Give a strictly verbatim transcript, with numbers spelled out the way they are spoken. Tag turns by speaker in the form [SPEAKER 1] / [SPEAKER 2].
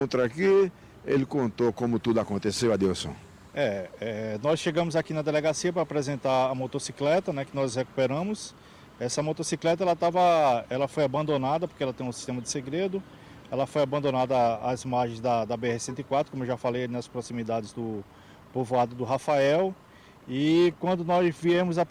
[SPEAKER 1] Contra aqui, ele contou como tudo aconteceu, Adilson.
[SPEAKER 2] É, é, nós chegamos aqui na delegacia para apresentar a motocicleta, né, que nós recuperamos. Essa motocicleta ela tava, ela foi abandonada porque ela tem um sistema de segredo. Ela foi abandonada às margens da, da B R cento e quatro, como eu já falei, nas proximidades do povoado do Rafael. E quando nós viemos